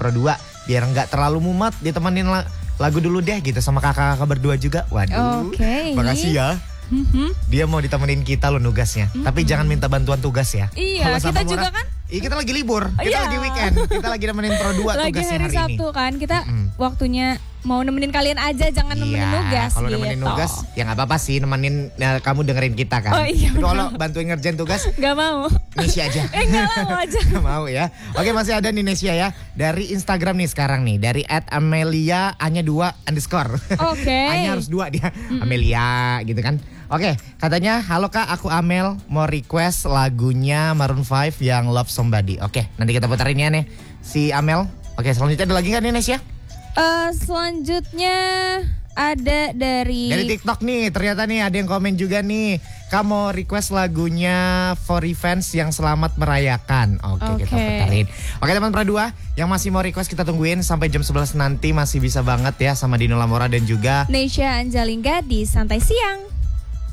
Pro 2 biar nggak terlalu mumet, ditemenin lagu dulu deh gitu sama kakak-kakak berdua juga. Waduh, makasih ya. Dia mau ditemenin kita loh nugasnya. Tapi jangan minta bantuan tugas ya. Iya, kita juga kan. Iya, kita lagi libur, kita lagi weekend, kita lagi nemenin Pro 2 tugasnya hari ini. Lagi hari Sabtu kan, kita waktunya mau nemenin kalian aja, jangan nemenin nugas. Kalau gitu. nemenin nugas ya nggak apa-apa sih, nemenin kamu dengerin kita kan. Oh, iya, tapi kalau bantuin ngerjain tugas, nggak mau. Nesya aja. Nggak mau aja. Nggak mau ya. Oke, masih ada nih Nesya ya. Dari Instagram nih sekarang nih, dari @amelia anya 2 underscore. Oke. Anya harus 2 dia. Amelia gitu kan. Oke, katanya, halo Kak, aku Amel, mau request lagunya Maroon 5 yang Love Somebody. Oke, nanti kita puterin ya nih si Amel. Oke, selanjutnya ada lagi nggak nih Nesya? Selanjutnya ada dari TikTok nih, ternyata nih ada yang komen juga nih. Kamu request lagunya For Revenge yang Selamat Merayakan. Oke, kita puterin. Oke teman Pro 2, yang masih mau request kita tungguin sampai jam 11 nanti, masih bisa banget ya sama Dino Lamora dan juga Nesya Anjalingga di Santai Siang.